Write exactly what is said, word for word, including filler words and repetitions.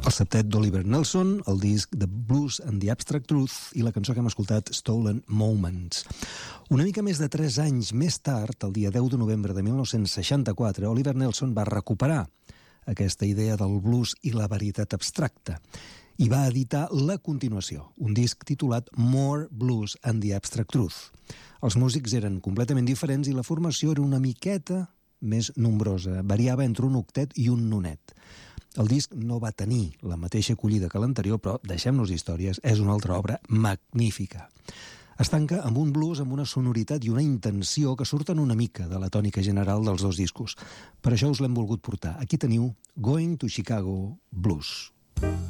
El septet d'Oliver Nelson, el disc The Blues and the Abstract Truth i la cançó que hem escoltat, Stolen Moments. Una mica més de tres anys més tard, el dia deu de novembre de mil nou-cents seixanta-quatre, Oliver Nelson va recuperar aquesta idea del blues i la varietat abstracta i va editar la continuació, un disc titulat More Blues and the Abstract Truth. Els músics eren completament diferents i la formació era una miqueta més nombrosa, variava entre un octet i un nonet. El disc no va tenir la mateixa acollida que l'anterior, però deixem-nos històries, és una altra obra magnífica. Es tanca amb un blues amb una sonoritat i una intenció que surten una mica de la tònica general dels dos discos. Per això us l'hem volgut portar. Aquí teniu Going to Chicago Blues.